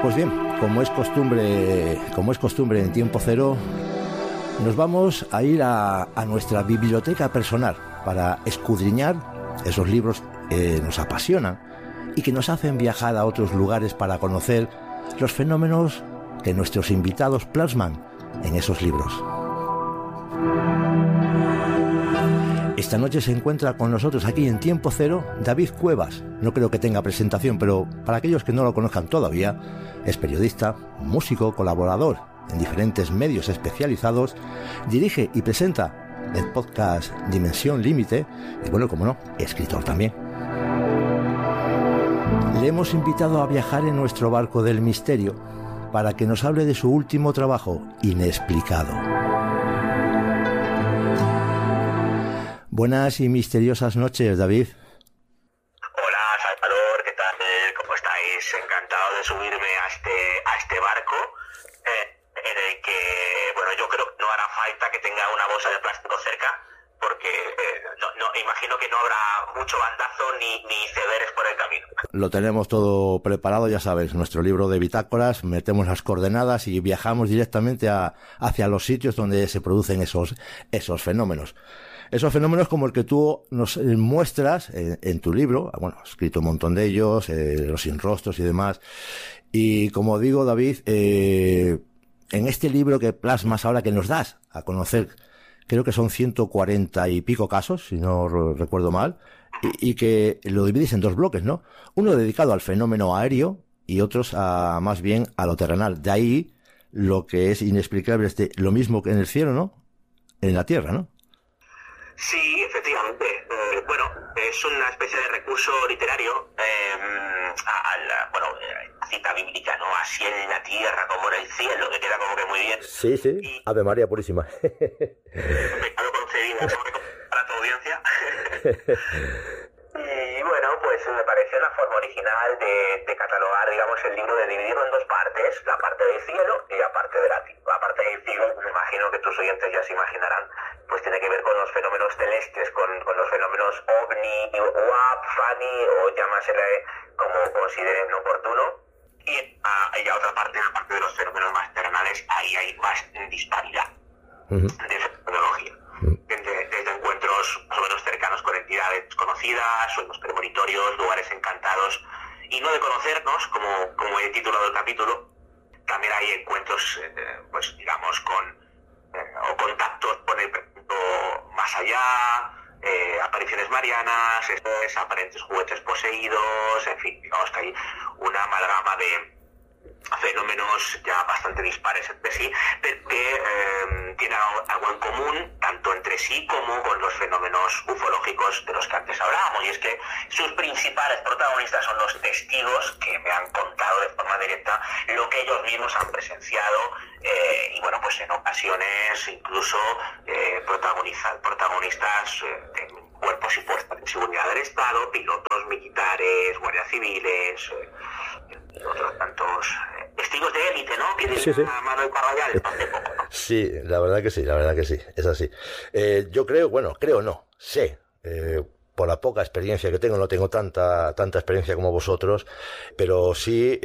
Pues bien, como es costumbre en Tiempo Cero, nos vamos a ir a nuestra biblioteca personal para escudriñar esos libros que nos apasionan y que nos hacen viajar a otros lugares para conocer los fenómenos que nuestros invitados plasman en esos libros. Esta noche se encuentra con nosotros aquí en Tiempo Cero David Cuevas. No creo que tenga presentación, pero para aquellos que no lo conozcan todavía, es periodista, músico, colaborador en diferentes medios especializados, dirige y presenta el podcast Dimensión Límite y, bueno, como no, escritor también. Le hemos invitado a viajar en nuestro barco del misterio para que nos hable de su último trabajo, Inexplicado. Buenas y misteriosas noches, David. Hola, Salvador, ¿qué tal? ¿Cómo estáis? Encantado de subirme a este barco, en el que, bueno, yo creo que no hará falta que tenga una bolsa de plástico cerca, porque imagino que no habrá mucho bandazo ni icebergs por el camino. Lo tenemos todo preparado, ya sabes, nuestro libro de bitácoras, metemos las coordenadas y viajamos directamente hacia los sitios donde se producen esos fenómenos. Esos fenómenos como el que tú nos muestras en tu libro, bueno, has escrito un montón de ellos, Los sin rostros y demás. Y como digo, David, en este libro que plasmas ahora, que nos das a conocer, creo que son 140 y pico casos, si no recuerdo mal, y que lo divides en dos bloques, ¿no? Uno dedicado al fenómeno aéreo y otros más bien a lo terrenal. De ahí lo que es inexplicable, lo mismo que en el cielo, ¿no? En la tierra, ¿no? Sí, efectivamente. Bueno, es una especie de recurso literario a cita bíblica, ¿no? Así en la tierra como en el cielo, que queda como que muy bien. Sí, sí. Y Ave María Purísima. Pecado concedido para tu audiencia. Y bueno, pues me pareció una forma original de catalogar, digamos, el libro, de dividirlo en dos partes, la parte del cielo y la parte de la tierra. La parte del cielo, me imagino que tus oyentes ya se imaginarán, pues tiene que ver con los fenómenos celestes, con los fenómenos OVNI, UAP, FANI, o llámasele como consideren oportuno. Y la otra parte, la parte de los fenómenos más terrenales, ahí hay más disparidad de fenomenología. Desde encuentros más o menos cercanos con entidades conocidas, sueños premonitorios, lugares encantados, y no de conocernos, como he titulado el capítulo. También hay encuentros, pues digamos, o contactos con el más allá, apariciones marianas, aparentes juguetes poseídos, en fin, digamos que hay una amalgama de fenómenos ya bastante dispares entre sí, pero que tienen algo en común, tanto entre sí como con los fenómenos ufológicos de los que antes hablábamos, y es que sus principales protagonistas son los testigos que me han contado de forma directa lo que ellos mismos han presenciado, y bueno, pues en ocasiones incluso protagonistas de cuerpos y fuerzas de seguridad del Estado, pilotos militares, guardias civiles, y otros tantos testigos de élite, ¿no? Que sí, sí. Una mano de carralla de poco, ¿no? Sí, la verdad que sí, es así. Yo creo no, sé, por la poca experiencia que tengo, no tengo tanta experiencia como vosotros, pero sí,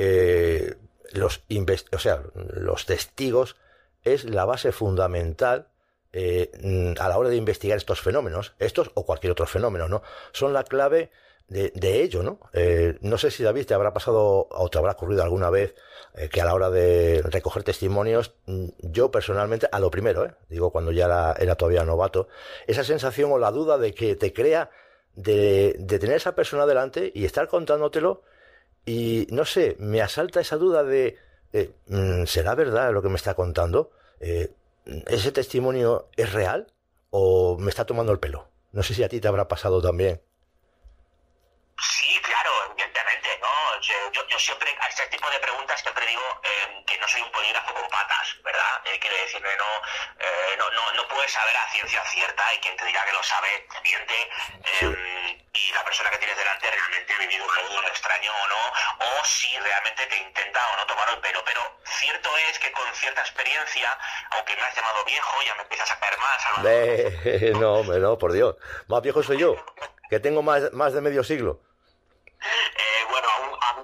los testigos es la base fundamental a la hora de investigar estos fenómenos, estos o cualquier otro fenómeno, ¿no? Son la clave de ello, ¿no? No sé si, David, te habrá pasado o te habrá ocurrido alguna vez que a la hora de recoger testimonios, yo personalmente, a lo primero, digo cuando ya era todavía novato, esa sensación o la duda de que te crea de tener esa persona delante y estar contándotelo, y no sé, me asalta esa duda de ¿será verdad lo que me está contando? ¿Ese testimonio es real o me está tomando el pelo? No sé si a ti te habrá pasado también. Sí, claro, evidentemente, ¿no? Yo siempre, a este tipo de preguntas siempre digo que no soy un polígrafo con patas, ¿verdad? Quiero decirme, no puedes saber a ciencia cierta, y quien te diga que lo sabe te miente, y la persona que tienes delante realmente ha vivido un fenómeno extraño o no, o si realmente te intenta o no tomar el pelo. Pero cierto es que con cierta experiencia, aunque me has llamado viejo, ya me empiezas a caer más. No, hombre, no, por Dios. Más viejo soy yo, que tengo más de medio siglo. Bueno, aún todavía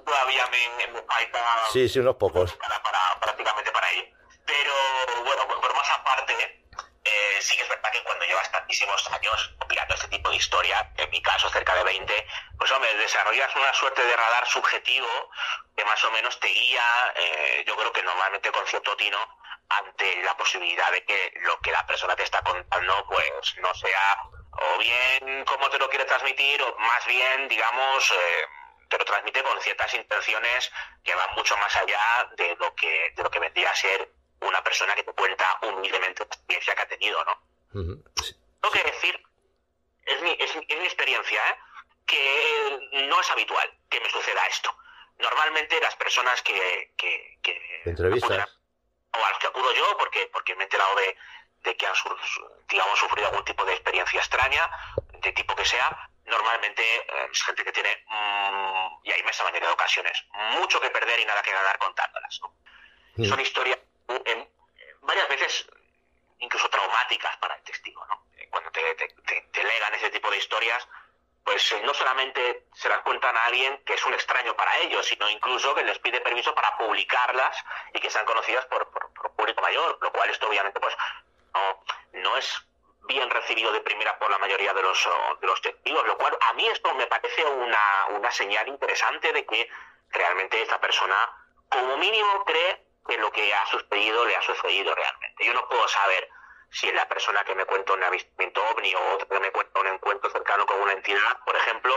también me falta... Sí, unos pocos. Prácticamente para ello. Pero bueno, por más aparte, sí que es verdad que cuando llevas tantísimos años compilando este tipo de historia, en mi caso cerca de 20, pues hombre, desarrollas una suerte de radar subjetivo que más o menos te guía, yo creo que normalmente con cierto tino, ante la posibilidad de que lo que la persona te está contando pues no sea o bien como te lo quiere transmitir o más bien, digamos, te lo transmite con ciertas intenciones que van mucho más allá de lo que vendría a ser una persona que te cuenta humildemente la experiencia que ha tenido, ¿no? Uh-huh. Sí. Tengo que decir, es mi experiencia, que no es habitual que me suceda esto. Normalmente las personas que entrevistas o a los que acudo yo, porque me he enterado de que han digamos, sufrido algún tipo de experiencia extraña, de tipo que sea, normalmente es gente que tiene, y hay inmensa mayoría de ocasiones, mucho que perder y nada que ganar contándolas, ¿no? Son historias varias veces incluso traumáticas para el testigo, ¿no? Cuando te legan ese tipo de historias, pues no solamente se las cuentan a alguien que es un extraño para ellos, sino incluso que les pide permiso para publicarlas y que sean conocidas por público mayor, lo cual esto obviamente pues no es bien recibido de primera por la mayoría de los testigos, lo cual a mí esto me parece una señal interesante de que realmente esta persona como mínimo cree que lo que ha sucedido le ha sucedido realmente. Yo no puedo saber si es la persona que me cuenta un avistamiento ovni o otra que me cuenta un encuentro cercano con una entidad, por ejemplo,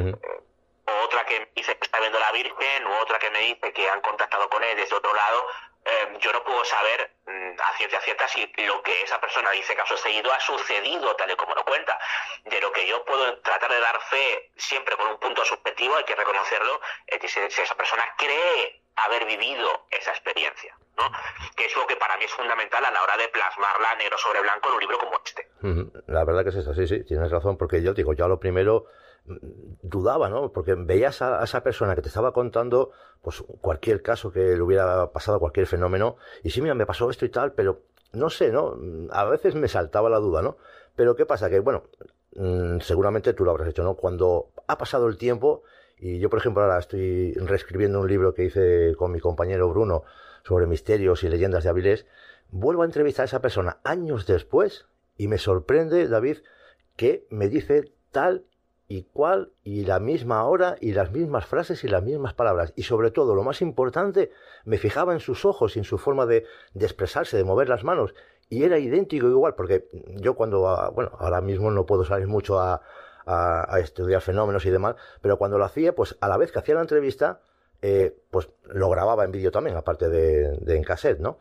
o otra que me dice que está viendo a la Virgen, o otra que me dice que han contactado con él desde otro lado. Yo no puedo saber a ciencia cierta si lo que esa persona dice que ha sucedido tal y como lo cuenta. De lo que yo puedo tratar de dar fe siempre con un punto subjetivo, hay que reconocerlo, es que si esa persona cree haber vivido esa experiencia, ¿no? Que es lo que para mí es fundamental a la hora de plasmarla negro sobre blanco en un libro como este. La verdad que es eso, sí, tienes razón, porque yo digo, yo a lo primero dudaba, ¿no? Porque veías a esa persona que te estaba contando pues cualquier caso que le hubiera pasado, cualquier fenómeno, y sí, mira, me pasó esto y tal, pero no sé, ¿no? A veces me saltaba la duda, ¿no? Pero ¿qué pasa? Que, bueno, seguramente tú lo habrás hecho, ¿no? Cuando ha pasado el tiempo, y yo, por ejemplo, ahora estoy reescribiendo un libro que hice con mi compañero Bruno sobre misterios y leyendas de Avilés, vuelvo a entrevistar a esa persona años después, y me sorprende, David, que me dice tal y cual, y la misma hora, y las mismas frases y las mismas palabras. Y sobre todo, lo más importante, me fijaba en sus ojos y en su forma de expresarse, de mover las manos, y era idéntico igual, porque yo cuando, bueno, ahora mismo no puedo salir mucho a estudiar fenómenos y demás, pero cuando lo hacía, pues a la vez que hacía la entrevista, pues lo grababa en vídeo también, aparte de en cassette, ¿no?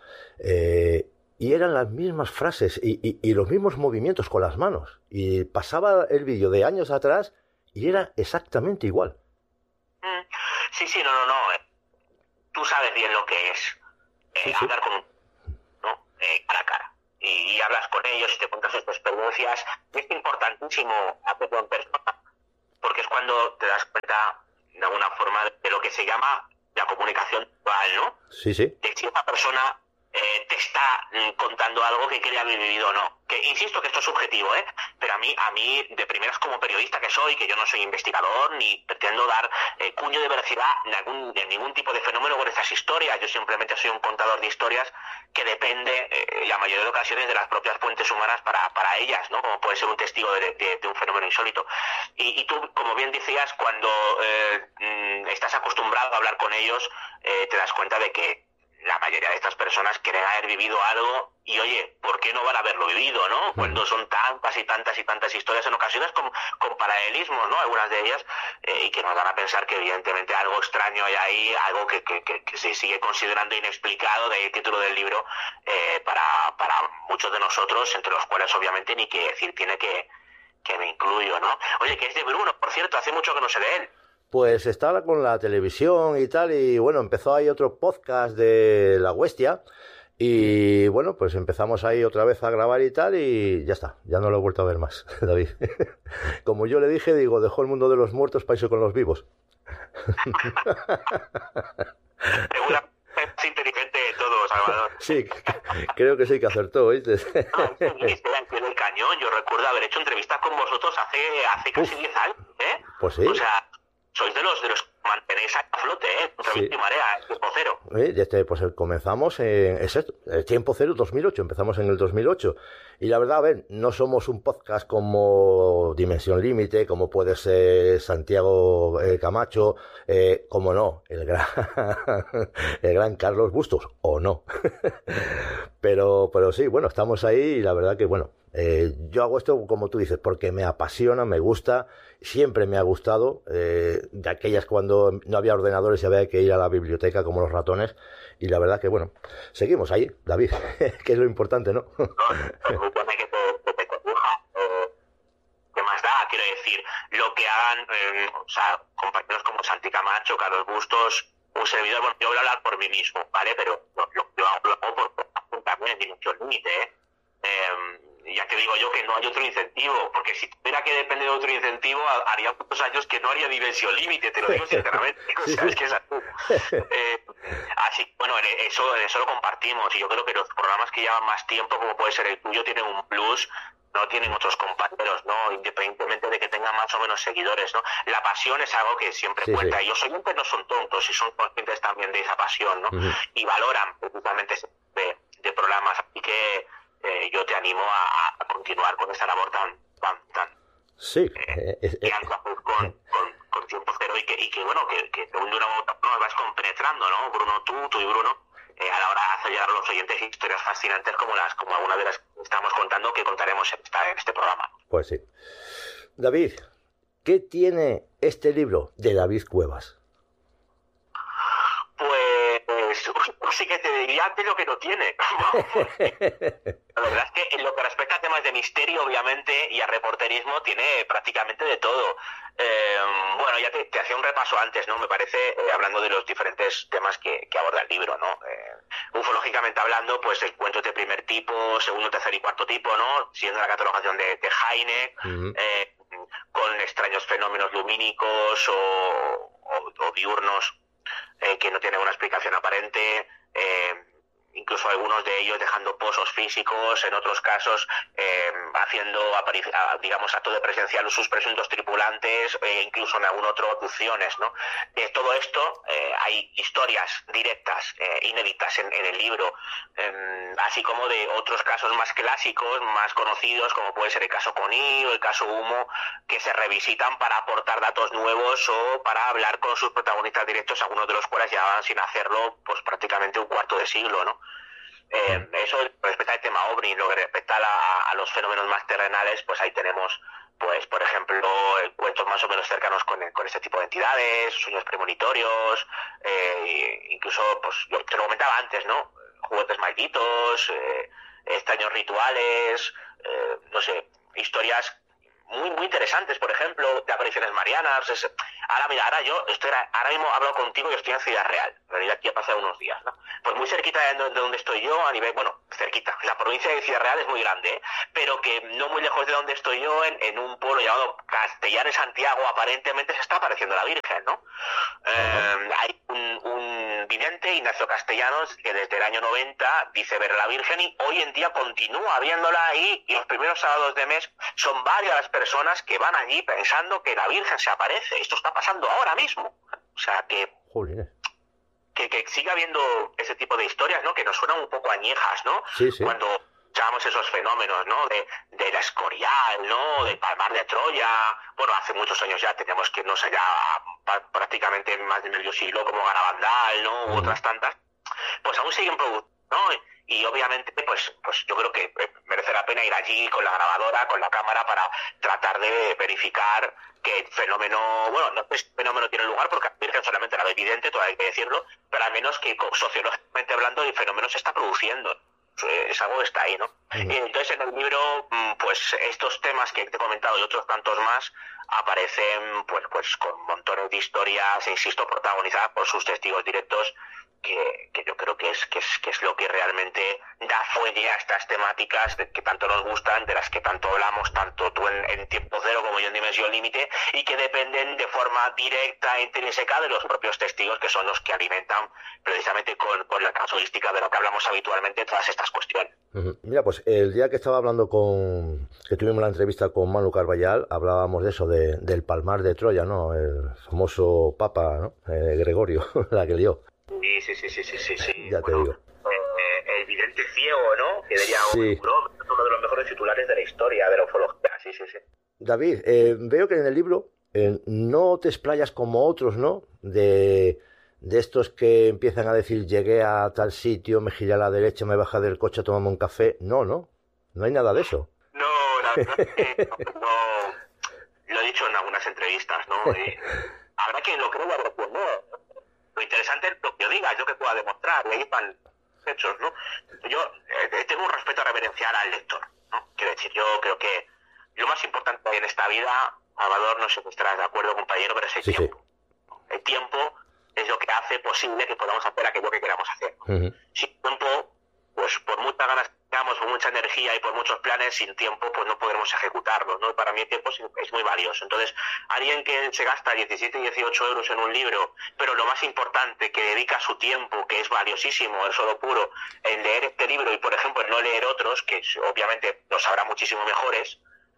Y eran las mismas frases y los mismos movimientos con las manos. Y pasaba el vídeo de años atrás y era exactamente igual. Sí, no. Tú sabes bien lo que es hablar con un... ¿no? Cara a cara. Y hablas con ellos y te cuentas sus experiencias. Es importantísimo hacerlo en persona, porque es cuando te das cuenta, de alguna forma, de lo que se llama la comunicación verbal, ¿no? Sí. De si esa persona te está contando algo que cree haber vivido o no. Que insisto que esto es subjetivo, pero a mí de primeras, como periodista que soy, que yo no soy investigador ni pretendo dar cuño de veracidad en ningún tipo de fenómeno con estas historias. Yo simplemente soy un contador de historias que depende la mayoría de ocasiones de las propias fuentes humanas para ellas, ¿no? Como puede ser un testigo de un fenómeno insólito. Y tú, como bien decías, cuando estás acostumbrado a hablar con ellos, te das cuenta de que la mayoría de estas personas creen haber vivido algo y, oye, ¿por qué no van a haberlo vivido, no? Cuando son tantas historias, en ocasiones con paralelismos, ¿no? Algunas de ellas, y que nos dan a pensar que evidentemente algo extraño hay ahí, algo que se sigue considerando inexplicado, de ahí el título del libro, para muchos de nosotros, entre los cuales obviamente ni que decir tiene que me incluyo, ¿no? Oye, que es de Bruno, por cierto, hace mucho que no sé de él. Pues estaba con la televisión y tal, y bueno, empezó ahí otro podcast de La Huestia, y bueno, pues empezamos ahí otra vez a grabar y tal, y ya está, ya no lo he vuelto a ver más, David. Como yo le dije, digo, dejó el mundo de los muertos para irse con los vivos. Es inteligente de todo, Salvador. Sí, creo que sí que acertó, ¿oíste? En el Cañón, yo recuerdo haber hecho entrevistas con vosotros hace casi 10 años, Pues sí. O sea, sois de los que mantenéis a flote, entre viento y marea, el tiempo cero. Pues comenzamos el tiempo cero 2008, empezamos en el 2008. Y la verdad, a ver, no somos un podcast como Dimensión Límite, como puede ser Santiago Camacho, como no, el gran Carlos Bustos, o no. pero sí, bueno, estamos ahí y la verdad que, bueno, yo hago esto, como tú dices, porque me apasiona, me gusta, siempre me ha gustado, de aquellas cuando no había ordenadores y había que ir a la biblioteca como los ratones, y la verdad que, bueno, seguimos ahí, David, que es lo importante, ¿no? Supone que te conduja, ¿qué más da? Quiero decir, lo que hagan, o sea, compañeros como Santi Camacho, Carlos Bustos, un servidor, bueno, yo voy a hablar por mí mismo, ¿vale? Pero yo hablo por también en Dimensión Límite, ya te digo yo que no hay otro incentivo, porque si tuviera que depender de otro incentivo, haría muchos años que no haría Dimensión Límite, te lo digo sinceramente, o sea, es que es así. Así, bueno, eso lo compartimos, y yo creo que los programas que llevan más tiempo, como puede ser el tuyo, tienen un plus, no tienen otros compañeros, ¿no? Independientemente de que tengan más o menos seguidores, ¿no? La pasión es algo que siempre cuenta, y los oyentes no son tontos y son conscientes también de esa pasión, ¿no? Y valoran precisamente ese de programas, así que yo te animo a continuar con esta labor tan sí, que con tiempo cero, y que bueno, que de una u otra forma vas compenetrando, ¿no? Bruno, tú y Bruno, a la hora de hacer llegar a los oyentes historias fascinantes como algunas de las que estamos contando, que contaremos en este programa. Pues sí. David, ¿qué tiene este libro de David Cuevas? Pues sí que te diría antes lo que no tiene. La verdad es que en lo que respecta a temas de misterio, obviamente, y a reporterismo, tiene prácticamente de todo. Bueno, ya te hacía un repaso antes, ¿no? Me parece, hablando de los diferentes temas que aborda el libro, ¿no? Ufológicamente hablando, pues encuentros de primer tipo, segundo, tercer y cuarto tipo, ¿no? Siguiendo la catalogación de Heine, con extraños fenómenos lumínicos o diurnos, que no tienen una explicación aparente, incluso algunos de ellos dejando pozos físicos, en otros casos haciendo, digamos, acto de presenciar sus presuntos tripulantes, incluso en algún otro abducciones, ¿no? De todo esto hay historias directas, inéditas en el libro, así como de otros casos más clásicos, más conocidos, como puede ser el caso Coni o el caso Humo, que se revisitan para aportar datos nuevos o para hablar con sus protagonistas directos, algunos de los cuales llevaban sin hacerlo pues prácticamente un cuarto de siglo, ¿no? Eso respecto al tema OVNI. Lo que respecta a los fenómenos más terrenales, pues ahí tenemos, pues por ejemplo, cuentos más o menos cercanos con este tipo de entidades, sueños premonitorios, incluso, pues yo te lo comentaba antes, ¿no? Juguetes malditos, extraños rituales, no sé, historias muy muy interesantes, por ejemplo, de apariciones marianas. Ahora mira, ahora mismo hablo contigo y estoy en Ciudad Real, en realidad aquí ha pasado unos días, ¿no? Pues muy cerquita de donde estoy yo, a nivel, bueno, cerquita, la provincia de Ciudad Real es muy grande, pero que no muy lejos de donde estoy yo, en un pueblo llamado Castellar de Santiago, aparentemente se está apareciendo la Virgen, ¿no? Hay un vidente, Ignacio Castellanos, que desde el año 90 dice ver a la Virgen, y hoy en día continúa viéndola ahí, y los primeros sábados de mes son varias las personas que van allí pensando que la Virgen se aparece. Esto está pasando ahora mismo. O sea, que siga habiendo ese tipo de historias, ¿no? Que nos suenan un poco añejas, ¿no? Sí. Cuando escuchamos esos fenómenos, ¿no? De la Escorial, ¿no? De Palmar de Troya. Bueno, hace muchos años ya tenemos que irnos allá prácticamente más de medio siglo, como Garabandal, ¿no? U otras tantas. Pues aún siguen produciendo, ¿no? Y obviamente, pues yo creo que merece la pena ir allí con la grabadora, con la cámara, para tratar de verificar que el fenómeno, bueno, no sé si el fenómeno tiene lugar, porque la Virgen solamente la ve evidente, todavía hay que decirlo, pero al menos que sociológicamente hablando el fenómeno se está produciendo. Es algo que está ahí, ¿no? Y entonces en el libro, pues estos temas que te he comentado y otros tantos más aparecen pues con montones de historias, insisto, protagonizadas por sus testigos directos, que yo creo que es lo que realmente da fuelle a estas temáticas que tanto nos gustan, de las que tanto hablamos, tanto tú en Tiempo Cero como yo en Dimensión Límite, y que dependen de forma directa e intrínseca de los propios testigos, que son los que alimentan precisamente con la casuística de lo que hablamos habitualmente todas estas estas cuestiones. Mira, pues el día que estaba hablando que tuvimos la entrevista con Manu Carballal, hablábamos de eso, del Palmar de Troya, ¿no? El famoso Papa, ¿no? Gregorio, la que lió. Sí. Ya te digo. El vidente ciego, ¿no? Que diría sí. Uno de los mejores titulares de la historia de la ufología, sí. David, veo que en el libro no te explayas como otros, ¿no? De estos que empiezan a decir llegué a tal sitio, me giré a la derecha, me bajé del coche a tomarme un café. No hay nada de eso. No, la verdad es que no, lo he dicho en algunas entrevistas, ¿no? Habrá quien lo crea, habrá quien no. Lo interesante es lo que yo diga, es lo que pueda demostrar, y ahí van hechos, ¿no? Yo tengo un respeto reverencial al lector, ¿no? Quiero decir, yo creo que lo más importante en esta vida, Salvador, no sé si estarás de acuerdo, compañero, pero es el tiempo. Sí. El tiempo es lo que hace posible que podamos hacer aquello que queramos hacer. Sin tiempo, pues por muchas ganas que tengamos, por mucha energía y por muchos planes, sin tiempo, pues no podremos ejecutarlos, ¿no? Para mí el tiempo es muy valioso. Entonces, alguien que se gasta 17, 18 euros en un libro, pero lo más importante, que dedica su tiempo, que es valiosísimo, el solo puro, en leer este libro y, por ejemplo, en no leer otros, que obviamente los habrá muchísimo mejores,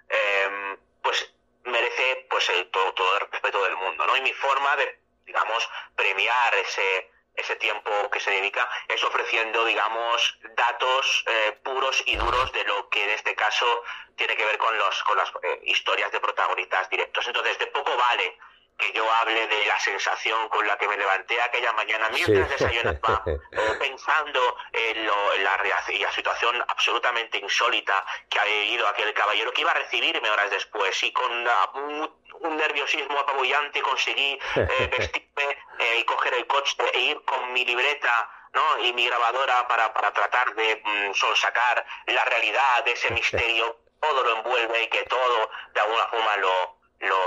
pues merece pues todo el respeto del mundo, ¿no? Y mi forma de, digamos, premiar ese tiempo que se dedica es ofreciendo, digamos, datos puros y duros de lo que en este caso tiene que ver con las historias de protagonistas directos. Entonces, de poco vale que yo hable de la sensación con la que me levanté aquella mañana mientras desayunaba, pensando en la situación absolutamente insólita que ha vivido aquel caballero que iba a recibirme horas después, y con un nerviosismo apabullante conseguí vestirme y coger el coche e ir con mi libreta, ¿no? Y mi grabadora para tratar de sonsacar la realidad de ese misterio, todo lo envuelve y que todo de alguna forma lo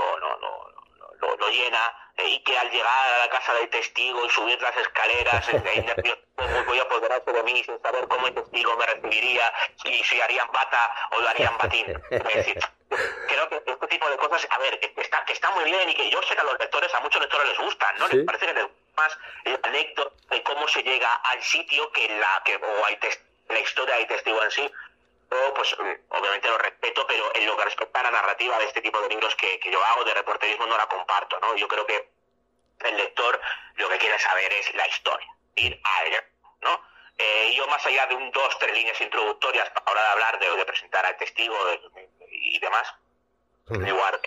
llena, y que al llegar a la casa del testigo y subir las escaleras, voy a apoderarse de mí sin saber cómo el testigo me recibiría, si harían bata o lo harían batín. Es decir, creo que este tipo de cosas, a ver, que está muy bien, y que yo sé que a muchos lectores les gustan, ¿no? ¿Sí? Les parece que les gusta más la anécdota de cómo se llega al sitio o la historia del testigo en sí. Yo, pues, obviamente lo respeto, pero en lo que respecta a la narrativa de este tipo de libros que yo hago de reporterismo, no la comparto, ¿no? Yo creo que el lector lo que quiere saber es la historia, ir a ella, ¿no? Yo, más allá de 2-3 líneas introductorias a la hora de hablar, de presentar al testigo y demás, igual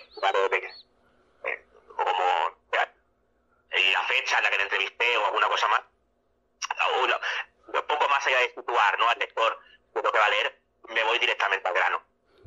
como la fecha en la que le entrevisté o alguna cosa más, un poco más allá de situar, ¿no?, al lector de lo que va a leer, me voy directamente al grano.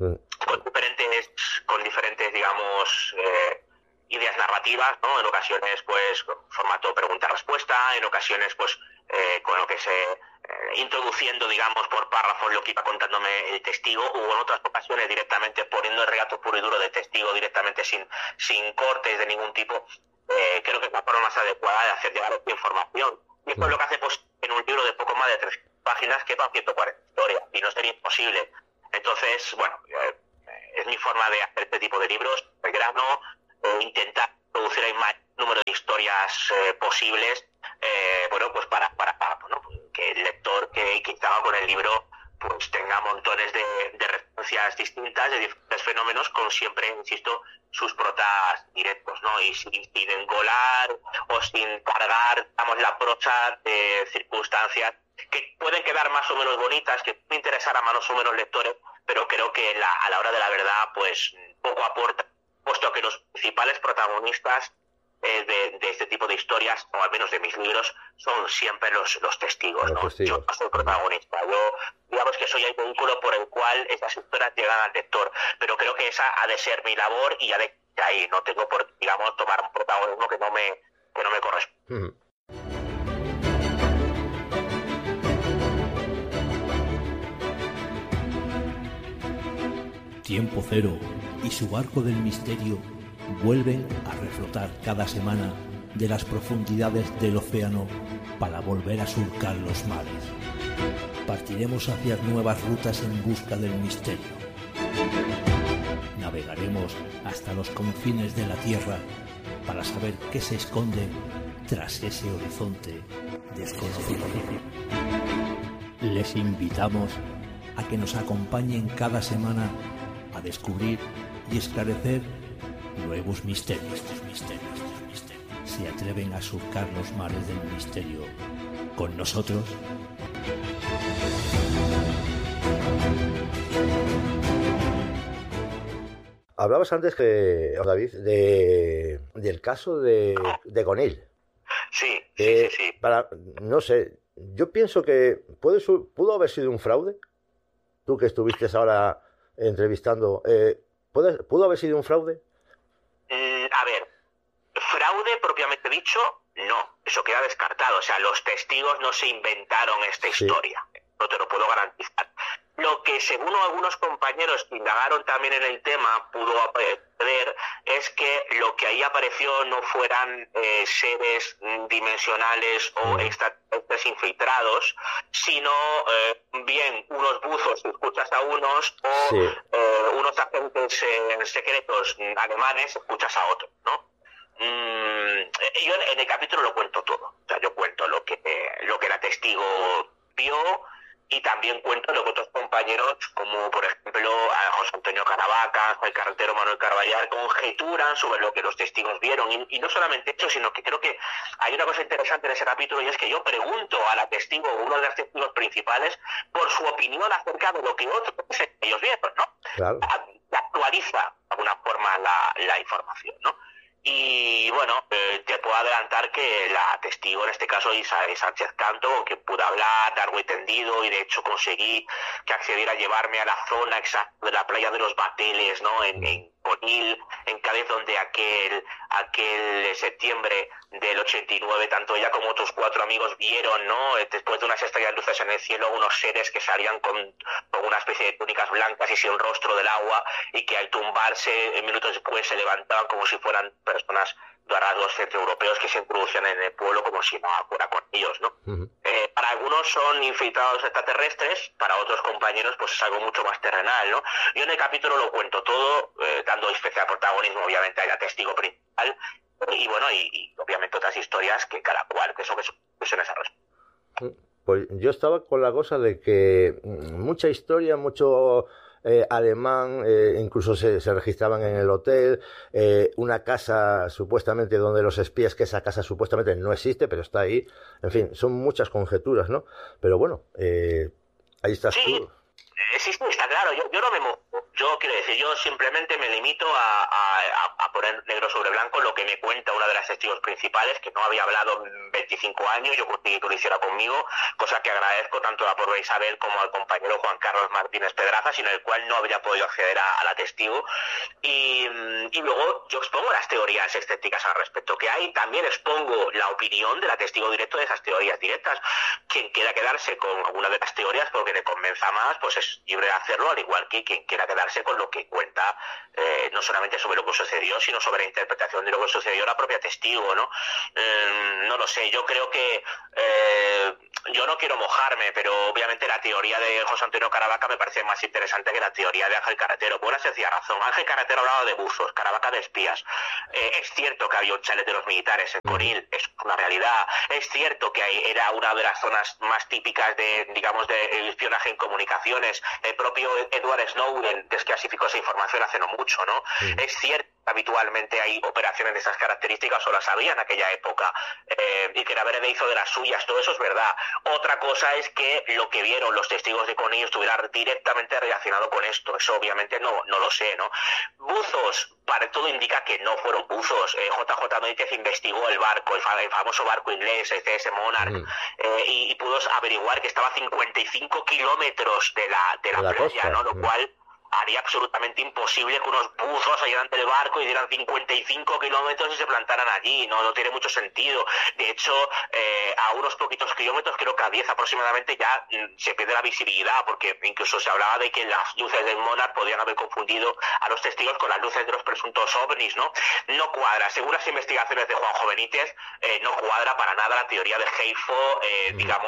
Con diferentes, digamos, ideas narrativas, ¿no? En ocasiones, pues, formato pregunta-respuesta, en ocasiones, pues, con lo que introduciendo, digamos, por párrafos lo que iba contándome el testigo, o en otras ocasiones directamente poniendo el relato puro y duro del testigo directamente sin cortes de ningún tipo. Creo que es la forma más adecuada de hacer llegar esta información. Y esto es lo que hace, pues, en un libro de poco más de 3 páginas que van 140 historias, y no sería imposible. Entonces, bueno, es mi forma de hacer este tipo de libros, el grano, intentar producir el mayor número de historias posibles, bueno, pues para ¿no? Que el lector que estaba con el libro pues tenga montones de referencias distintas de diferentes fenómenos, con siempre, insisto, sus protas directos, ¿no? Y sin engolar o sin cargar, digamos, la prosa de circunstancias que pueden quedar más o menos bonitas, que pueden interesar a más o menos lectores, pero creo que a la hora de la verdad, pues poco aporta, puesto que los principales protagonistas de este tipo de historias, o al menos de mis libros, son siempre los testigos, ¿no? Yo no soy protagonista, yo digamos que soy el vehículo por el cual esas historias llegan al lector, pero creo que esa ha de ser mi labor, y ya de ahí no tengo por, digamos, tomar un protagonismo que no me corresponde. Tiempo Cero y su barco del misterio vuelven a reflotar cada semana de las profundidades del océano para volver a surcar los mares. Partiremos hacia nuevas rutas en busca del misterio. Navegaremos hasta los confines de la Tierra para saber qué se esconde tras ese horizonte desconocido. les invitamos a que nos acompañen cada semana a descubrir y esclarecer nuevos misterios. ¿Se atreven a surcar los mares del misterio con nosotros? Hablabas antes, David, del caso de Conil. Sí. No sé, yo pienso que pudo haber sido un fraude. Tú que estuviste ahora entrevistando, ¿pudo haber sido un fraude? A ver, fraude propiamente dicho, no, eso queda descartado. O sea, los testigos no se inventaron esta historia, no te lo puedo garantizar. Lo que, según algunos compañeros que indagaron también en el tema, pudo ver es que lo que ahí apareció no fueran seres dimensionales o extraterrestres infiltrados, sino bien unos buzos, si escuchas a unos, o unos agentes secretos alemanes, escuchas a otros, ¿no? Yo en el capítulo lo cuento todo. O sea, yo cuento lo que la testigo vio, y también cuento lo que otros compañeros, como por ejemplo a José Antonio Caravaca, el carretero Manuel Carballar, conjeturan sobre lo que los testigos vieron. Y no solamente eso, sino que creo que hay una cosa interesante en ese capítulo, y es que yo pregunto a la testigo, uno de los testigos principales, por su opinión acerca de lo que otros ellos vieron, ¿no? Claro. Actualiza de alguna forma la información, ¿no? Y bueno, te puedo adelantar que la testigo, en este caso Isabel Sánchez Canto, con quien pude hablar largo y tendido, y de hecho conseguí que accediera a llevarme a la zona exacta de la playa de los Bateles, ¿no? En Conil, en Cádiz, donde aquel septiembre del 89, tanto ella como otros 4 amigos vieron, ¿no? Después de unas estrellas luces en el cielo, unos seres que salían con una especie de túnicas blancas y sin rostro del agua, y que al tumbarse minutos después se levantaban como si fueran personas de rasgos centroeuropeos que se introducían en el pueblo como si no fuera con ellos, ¿no? Para algunos son infiltrados extraterrestres, para otros compañeros pues es algo mucho más terrenal, ¿no? Yo en el capítulo lo cuento todo, dando especial protagonismo obviamente a la testigo principal, y bueno, y obviamente otras historias que cada cual, que son en esa respuesta. Pues yo estaba con la cosa de que mucha historia, mucho alemán, incluso se registraban en el hotel, una casa supuestamente donde los espías, que esa casa supuestamente no existe, pero está ahí. En fin, son muchas conjeturas, ¿no? Pero bueno, ahí estás tú. Sí, está claro, yo no me mojo. Yo quiero decir, yo simplemente me limito a poner negro sobre blanco lo que me cuenta una de las testigos principales, que no había hablado en 25 años, yo conseguí que lo hiciera conmigo, cosa que agradezco tanto a la propia Isabel como al compañero Juan Carlos Martínez Pedraza, sin el cual no habría podido acceder a la testigo. Y luego yo expongo las teorías escépticas al respecto que hay, también expongo la opinión de la testigo directo de esas teorías directas. Quien quiera quedarse con alguna de las teorías porque le convenza más, pues es libre de hacerlo, al igual que quien quiera quedarse con lo que cuenta, no solamente sobre lo que sucedió, sino sobre la interpretación de lo que sucedió la propia testigo, ¿no? No lo sé, yo creo que yo no quiero mojarme, pero obviamente la teoría de José Antonio Caravaca me parece más interesante que la teoría de Ángel Carretero, por una sencilla razón. Ángel Carretero hablaba de buzos, Caravaca de espías. Es cierto que había un chalet de los militares en Conil, es una realidad. Es cierto que era una de las zonas más típicas de, digamos, de espionaje en comunicaciones. El propio Edward Snowden desclasificó esa información hace no mucho, ¿no? Es cierto que habitualmente hay operaciones de esas características, o las había en aquella época, y que la BND hizo de las suyas, todo eso es verdad. Otra cosa es que lo que vieron los testigos de Conil estuviera directamente relacionado con esto, eso obviamente no lo sé, ¿no? Buzos, para todo indica que no fueron buzos. JJ Benítez investigó el barco, el famoso barco inglés, el CS Monarch, y pudo averiguar que estaba a 55 kilómetros de la playa, costa, ¿no? Lo cual haría absolutamente imposible que unos buzos salieran del barco y dieran 55 kilómetros y se plantaran allí, no tiene mucho sentido. De hecho, a unos poquitos kilómetros, creo que a 10 aproximadamente, ya se pierde la visibilidad, porque incluso se hablaba de que las luces del Monarch podrían haber confundido a los testigos con las luces de los presuntos ovnis, ¿no? No cuadra. Según las investigaciones de Juanjo Benítez, no cuadra para nada la teoría de Heifo, digamos,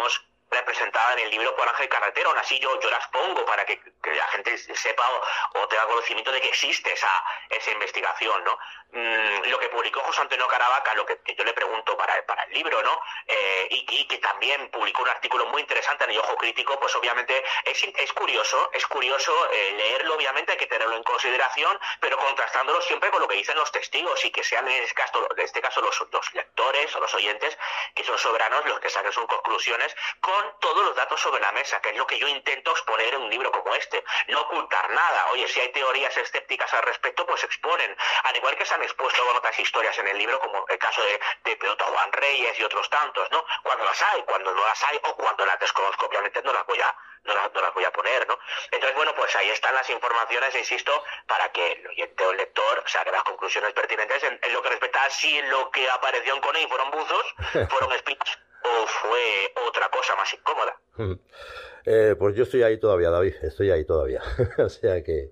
representada en el libro por Ángel Carretero. Aún así yo las pongo para que la gente sepa o tenga conocimiento de que existe esa investigación, ¿no? Lo que publicó José Antonio Caravaca, lo que yo le pregunto para el libro, ¿no? Y que también publicó un artículo muy interesante en el Ojo Crítico, pues obviamente es curioso leerlo, obviamente hay que tenerlo en consideración, pero contrastándolo siempre con lo que dicen los testigos y que sean en este caso los lectores o los oyentes, que son soberanos, los que saquen sus conclusiones con todos los datos sobre la mesa, que es lo que yo intento exponer en un libro como este. No ocultar nada. Oye, si hay teorías escépticas al respecto, pues exponen. Al igual que se han expuesto con otras historias en el libro, como el caso de Piloto Juan Reyes y otros tantos, ¿no? Cuando las hay, cuando no las hay, o cuando las desconozco, obviamente no las voy a poner, ¿no? Entonces, bueno, pues ahí están las informaciones, insisto, para que el oyente o el lector saque las conclusiones pertinentes en lo que respecta a si lo que apareció en Coney fueron buzos, fueron espinas, o fue otra cosa más incómoda. Pues yo estoy ahí todavía, David, estoy ahí todavía. O sea que...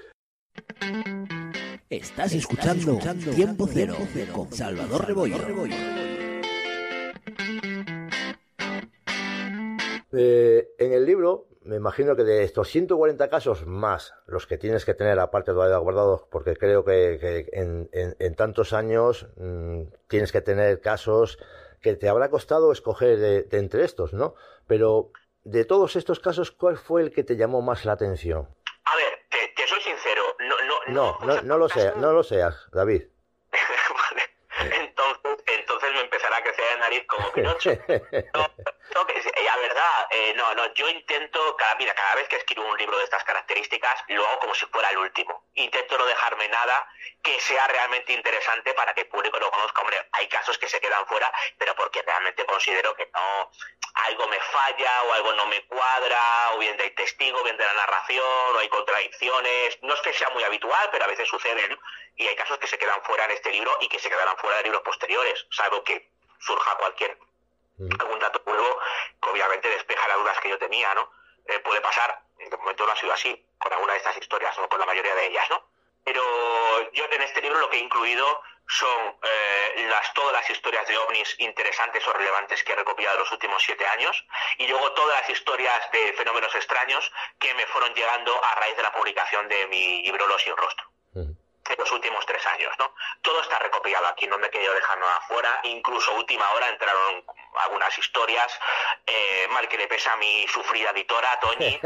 Estás escuchando Tiempo Cero con Salvador Rebollo. En el libro, me imagino que de estos 140 casos más los que tienes que tener aparte todavía guardados, porque creo que en tantos años tienes que tener casos que te habrá costado escoger de entre estos, ¿no? Pero de todos estos casos, ¿cuál fue el que te llamó más la atención? A ver, te soy sincero, no lo seas, David. Vale. Entonces me empezará a crecer la nariz como Pinocho. La verdad, yo intento, cada vez que escribo un libro de estas características, lo hago como si fuera el último. Intento no dejarme nada que sea realmente interesante para que el público lo conozca. Hombre, hay casos que se quedan fuera, pero porque realmente considero que algo me falla o algo no me cuadra, o bien hay testigo, bien de la narración, o hay contradicciones. No es que sea muy habitual, pero a veces sucede, ¿no? Y hay casos que se quedan fuera en este libro y que se quedarán fuera de libros posteriores, salvo que surja algún dato nuevo que obviamente despeja las dudas que yo tenía, ¿no? Puede pasar, en este momento no ha sido así, con alguna de estas historias, o con la mayoría de ellas, ¿no? Pero yo en este libro lo que he incluido son todas las historias de ovnis interesantes o relevantes que he recopilado en los últimos 7 años, y luego todas las historias de fenómenos extraños que me fueron llegando a raíz de la publicación de mi libro Los Sin Rostro. En los últimos 3 años, ¿no? Todo está recopilado aquí, no me he querido dejar nada afuera. Incluso a última hora entraron algunas historias, mal que le pesa a mi sufrida editora, Toñi.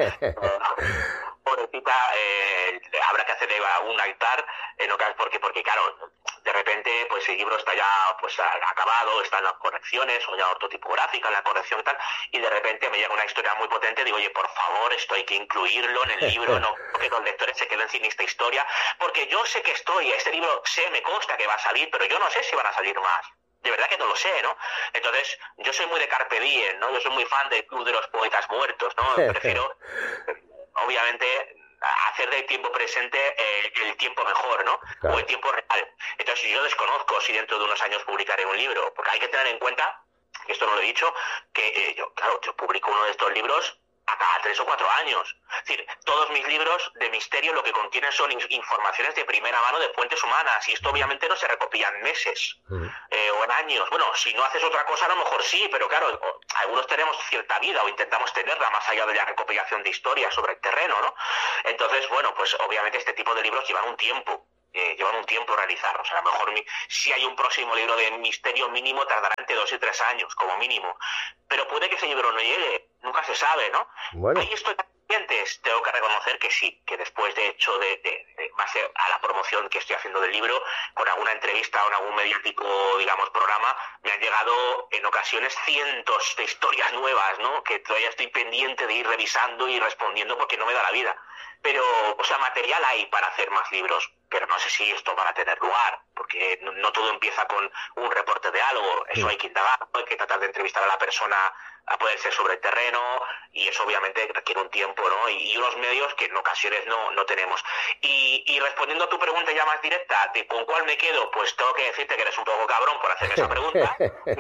Pobrecita, habrá que hacerle un altar, porque claro, de repente pues el libro está ya pues acabado, está en las correcciones, o ya ortotipográfica, en la corrección y tal, y de repente me llega una historia muy potente, digo, oye, por favor, esto hay que incluirlo en el libro, no que los lectores se queden sin esta historia, porque yo sé que este libro me consta que va a salir, pero yo no sé si van a salir más. De verdad que no lo sé, ¿no? Entonces, yo soy muy de Carpe Diem, ¿no? Yo soy muy fan del Club de los Poetas Muertos, ¿no? Prefiero, obviamente, hacer del tiempo presente el tiempo mejor, ¿no? Claro. O el tiempo real. Entonces, yo desconozco si dentro de unos años publicaré un libro, porque hay que tener en cuenta, y esto no lo he dicho, que yo publico uno de estos libros a cada 3 o 4 años. Es decir, todos mis libros de misterio lo que contienen son informaciones de primera mano de fuentes humanas, y esto obviamente no se recopila en meses o en años. Bueno, si no haces otra cosa a lo mejor sí, pero claro, algunos tenemos cierta vida o intentamos tenerla más allá de la recopilación de historias sobre el terreno, ¿no? Entonces, bueno, pues obviamente este tipo de libros llevan un tiempo. Realizarlos. A lo mejor si hay un próximo libro de misterio, mínimo tardará entre 2 y 3 años, como mínimo. Pero puede que ese libro no llegue, nunca se sabe, ¿no? Bueno. Ahí estoy pendientes, tengo que reconocer que sí, que después de hecho de base a la promoción que estoy haciendo del libro, con alguna entrevista o en algún mediático, digamos, programa, me han llegado en ocasiones cientos de historias nuevas, ¿no? Que todavía estoy pendiente de ir revisando y respondiendo porque no me da la vida. Pero, o sea, material hay para hacer más libros, pero no sé si esto va a tener lugar, porque no todo empieza con un reporte de algo, eso hay que indagar, hay que tratar de entrevistar a la persona, a poder ser sobre el terreno, y eso obviamente requiere un tiempo, ¿no? Y unos medios que en ocasiones no tenemos. Y respondiendo a tu pregunta ya más directa, de con cuál me quedo, pues tengo que decirte que eres un poco cabrón por hacerme esa pregunta,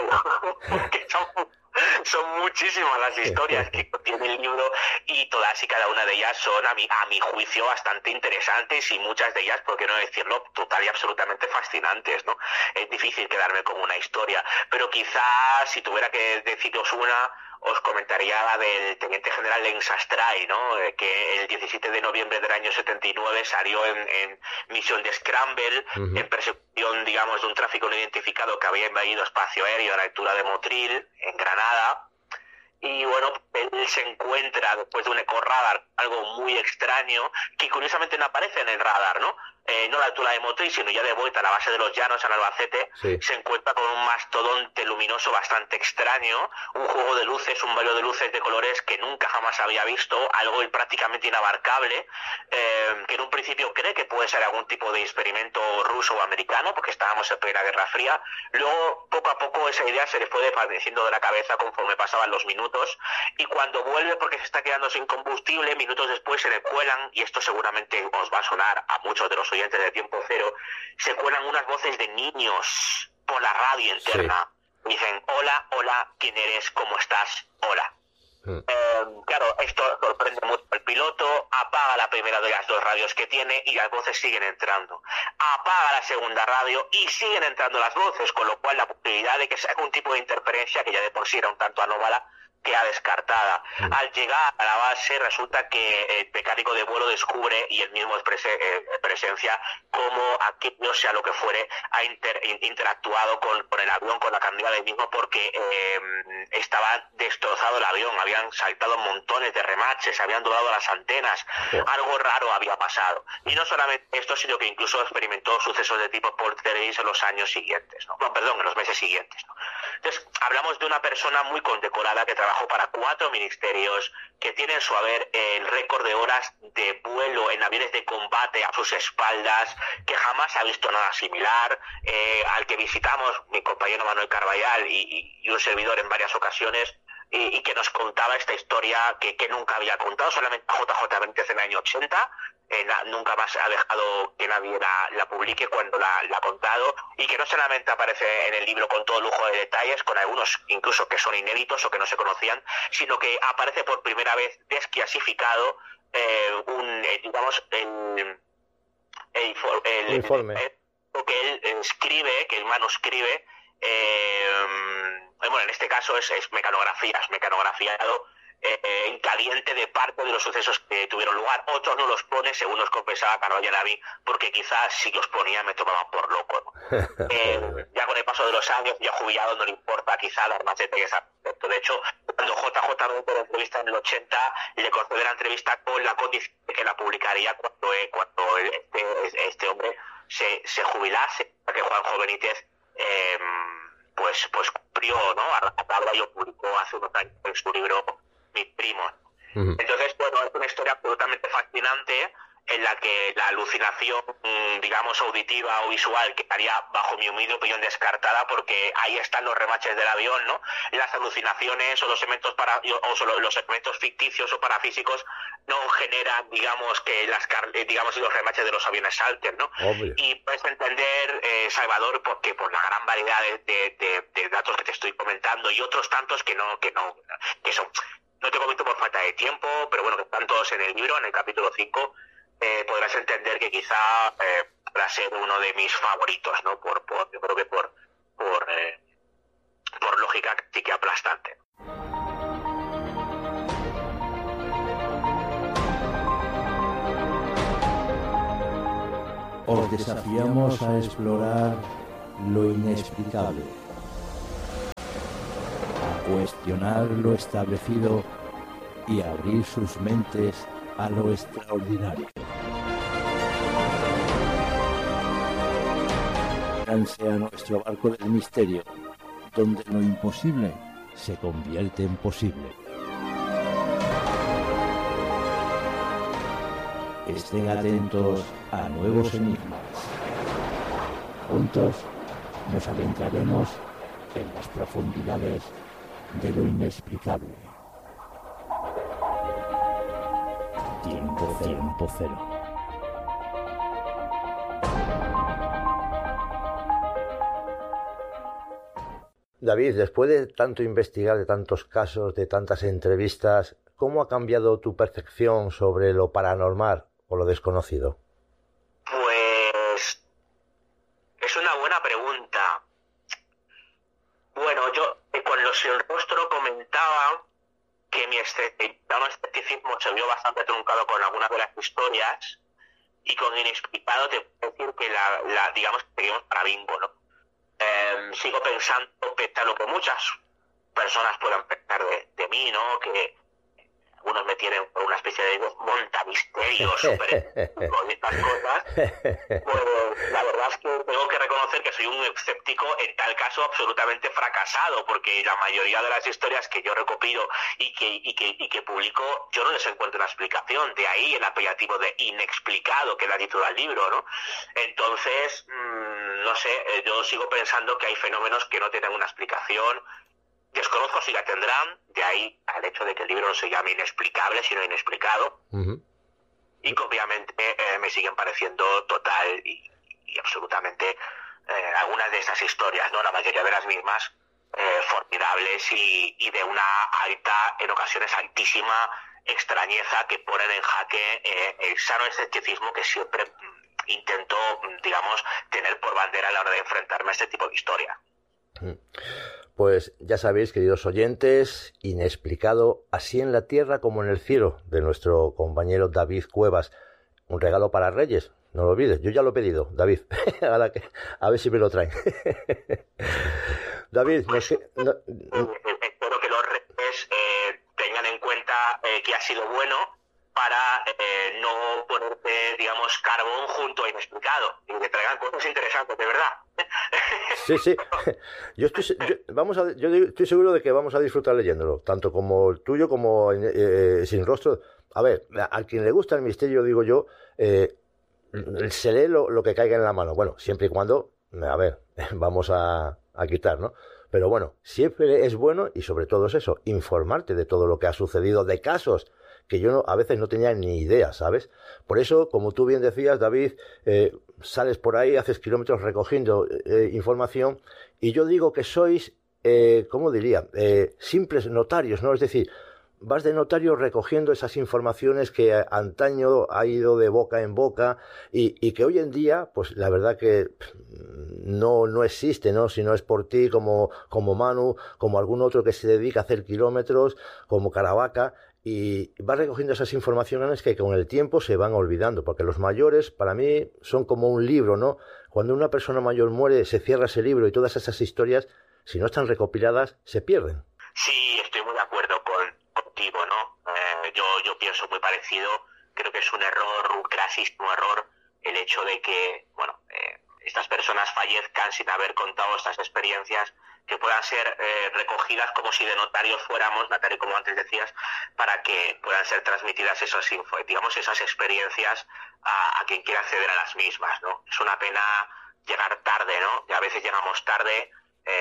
porque son muchísimas las historias que contiene el libro, y todas y cada una de ellas son a mi juicio bastante interesantes, y muchas de ellas, por qué no decirlo, total y absolutamente fascinantes, ¿no? Es difícil quedarme con una historia, pero quizás si tuviera que deciros una, os comentaría la del teniente general Lance Astray, ¿no? Que el 17 de noviembre del año 79 salió en misión de Scramble, en persecución, digamos, de un tráfico no identificado que había invadido espacio aéreo a la altura de Motril, en Granada. Y bueno, él se encuentra después de un ecoradar algo muy extraño que curiosamente no aparece en el radar, ¿no? No a la altura de Motril, sino ya de vuelta a la base de los Llanos, en Albacete, se encuentra con un mastodonte luminoso bastante extraño, un juego de luces, un baño de luces de colores que nunca jamás había visto, algo prácticamente inabarcable, que en un principio cree que puede ser algún tipo de experimento ruso o americano, porque estábamos en plena Guerra Fría. Luego, poco a poco, esa idea se le fue desvaneciendo de la cabeza conforme pasaban los minutos, y cuando vuelve, porque se está quedando sin combustible, minutos después se le cuelan, y esto seguramente os va a sonar a muchos de los oyentes de Tiempo Cero, se cuelan unas voces de niños por la radio interna. Dicen, hola, ¿quién eres? ¿Cómo estás? Hola. Claro, esto sorprende mucho al piloto, apaga la primera de las dos radios que tiene y las voces siguen entrando. Apaga la segunda radio y siguen entrando las voces, con lo cual la posibilidad de que sea algún tipo de interferencia, que ya de por sí era un tanto anómala, queda descartada. Al llegar a la base resulta que el mecánico de vuelo descubre, y él mismo presencia, cómo aquello, sea lo que fuere, ha interactuado con el avión, con la candela del mismo, porque estaba destrozado el avión, habían saltado montones de remaches, se habían doblado las antenas, algo raro había pasado. Y no solamente esto, sino que incluso experimentó sucesos de tipo poltergeist en los años siguientes, en los meses siguientes, ¿no? Entonces, hablamos de una persona muy condecorada que trabajó para 4 ministerios, que tiene en su haber el récord de horas de vuelo en aviones de combate a sus espaldas, que jamás ha visto nada similar, al que visitamos mi compañero Manuel Carballal y un servidor en varias ocasiones, y que nos contaba esta historia que nunca había contado, solamente JJ Benítez en el año 80, nunca más ha dejado que nadie la publique cuando la ha contado, y que no solamente aparece en el libro con todo lujo de detalles, con algunos incluso que son inéditos o que no se conocían, sino que aparece por primera vez desclasificado el informe. Que él escribe, que el manuscribe, bueno, en este caso es mecanografiado en caliente de parte de los sucesos que tuvieron lugar. Otros no los pone, según nos confesaba Carballal a mí, porque quizás si los ponía me tomaban por loco, ¿no? Ya con el paso de los años, ya jubilado, no le importa quizá dar más detalles al respecto. De hecho, cuando JJ Benítez la entrevista en el 80, le concedió la entrevista con la condición de que la publicaría cuando este hombre se jubilase, que Juanjo Benítez pues cumplió, ¿no? A lo publicó hace unos años en su libro Mis primos. Entonces, bueno, es una historia absolutamente fascinante en la que la alucinación, digamos, auditiva o visual quedaría, bajo mi humilde opinión, descartada, porque ahí están los remaches del avión, ¿no? Las alucinaciones o los segmentos ficticios o parafísicos no generan, digamos, que los remaches de los aviones salten, ¿no? Obvio. Y puedes entender, Salvador, porque por la gran variedad de datos que te estoy comentando y otros tantos que son, no te comento por falta de tiempo, pero bueno, que están todos en el libro, en el capítulo 5, podrás entender que quizá va a ser uno de mis favoritos, ¿no? Yo creo que por lógica sí que aplastante. Os desafiamos a explorar lo inexplicable, a cuestionar lo establecido y a abrir sus mentes a lo extraordinario. Únanse a nuestro barco del misterio, donde lo imposible se convierte en posible. Estén atentos a nuevos enigmas. Juntos nos adentraremos en las profundidades de lo inexplicable. Tiempo cero. David, después de tanto investigar, de tantos casos, de tantas entrevistas, ¿cómo ha cambiado tu percepción sobre lo paranormal o lo desconocido? Pues es una buena pregunta. Bueno, yo con los sin rostro comentaba que mi escepticismo se vio bastante truncado con algunas de las historias, y con inexplicado te puedo decir que digamos que seguimos para bingo, ¿no? Sigo pensando, pese a lo que muchas personas puedan pensar de mí, ¿no? Que algunos me tienen por una especie de montamisterio súper con estas cosas, pues la verdad es que tengo que reconocer que soy un escéptico en tal caso absolutamente fracasado, porque la mayoría de las historias que yo recopilo y que publico, yo no les encuentro una explicación, de ahí el apelativo de inexplicado que da título al libro, ¿no? Entonces, no sé, yo sigo pensando que hay fenómenos que no tienen una explicación. Desconozco si la tendrán, de ahí al hecho de que el libro no se llame Inexplicable, sino Inexplicado. Uh-huh. Y que obviamente me siguen pareciendo total y absolutamente algunas de esas historias, ¿no? La mayoría de las mismas, formidables y de una alta, en ocasiones altísima, extrañeza que ponen en jaque el sano escepticismo que siempre intento, digamos, tener por bandera a la hora de enfrentarme a este tipo de historia. Pues ya sabéis, queridos oyentes, Inexplicado, así en la tierra como en el cielo, de nuestro compañero David Cuevas. Un regalo para Reyes, no lo olvides. Yo ya lo he pedido, David. A ver si me lo traen. David, espero que los Reyes tengan en cuenta que ha sido bueno para no ponerte, digamos, carbón junto a Inexplicado, y que traigan cosas interesantes, de verdad. Sí. Yo estoy seguro de que vamos a disfrutar leyéndolo, tanto como el tuyo como Sin Rostro. A ver, a quien le gusta el misterio, digo yo, se lee lo que caiga en la mano. Bueno, siempre y cuando, a ver, vamos a quitar, ¿no? Pero bueno, siempre es bueno, y sobre todo es eso, informarte de todo lo que ha sucedido, de casos que yo a veces no tenía ni idea, ¿sabes? Por eso, como tú bien decías, David, sales por ahí, haces kilómetros recogiendo información, y yo digo que sois, ¿cómo diría? Simples notarios, ¿no? Es decir, vas de notario recogiendo esas informaciones que antaño ha ido de boca en boca y que hoy en día, pues la verdad que no existe, ¿no? Si no es por ti, como Manu, como algún otro que se dedica a hacer kilómetros, como Caravaca, y vas recogiendo esas informaciones que con el tiempo se van olvidando, porque los mayores para mí son como un libro, ¿no? Cuando una persona mayor muere, se cierra ese libro y todas esas historias, si no están recopiladas, se pierden. Sí, estoy muy de acuerdo contigo, ¿no? Yo pienso muy parecido. Creo que es un error, un grasísimo error, el hecho de que, bueno, estas personas fallezcan sin haber contado estas experiencias, que puedan ser recogidas como si de notarios fuéramos, Natalia, como antes decías, para que puedan ser transmitidas esas experiencias a quien quiera acceder a las mismas, ¿no? Es una pena llegar tarde, ¿no? Y a veces llegamos tarde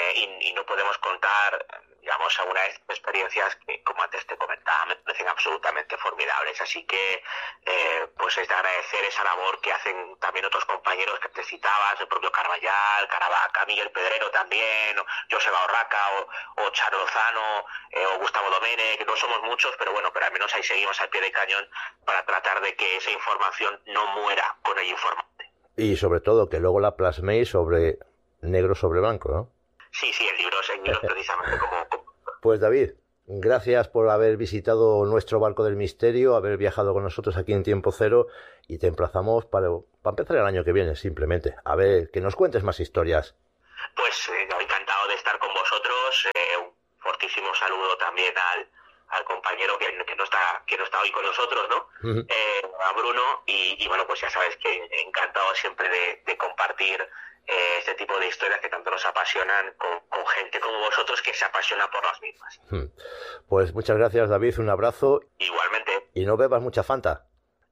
y no podemos contar, digamos, algunas experiencias que, como antes te comentaba, me parecen absolutamente formidables. Así que, pues es de agradecer esa labor que hacen también otros compañeros que te citabas, el propio Carvallal, Caravaca, Miguel Pedrero también, Joseba Orraca, o Charo Lozano, o Gustavo Domene, que no somos muchos, pero bueno, pero al menos ahí seguimos al pie del cañón para tratar de que esa información no muera con el informante. Y sobre todo que luego la plasméis negro sobre blanco, ¿no? Sí, el libro es precisamente como... Pues David, gracias por haber visitado nuestro barco del misterio, haber viajado con nosotros aquí en Tiempo Cero, y te emplazamos para empezar el año que viene, simplemente. A ver, que nos cuentes más historias. Pues encantado de estar con vosotros. Un fortísimo saludo también al compañero que no está hoy con nosotros, ¿no? Uh-huh. A Bruno, y bueno, pues ya sabes que encantado siempre de compartir este tipo de historias que tanto nos apasionan con gente como vosotros que se apasiona por las mismas. Pues muchas gracias, David, un abrazo. Igualmente. Y no bebas mucha Fanta.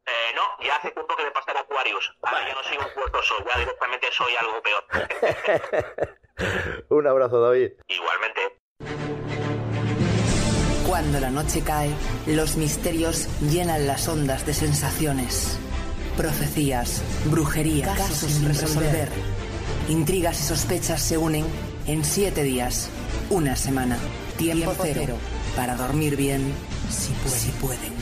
No, ya hace tiempo que me pasé el Aquarius. Ahora ya no soy un puertoso, ya directamente soy algo peor. Un abrazo, David. Igualmente. Cuando la noche cae, los misterios llenan las ondas de sensaciones. Profecías, brujería, casos sin resolver. Intrigas y sospechas se unen en 7 días, una semana. Tiempo cero, para dormir bien, si pueden.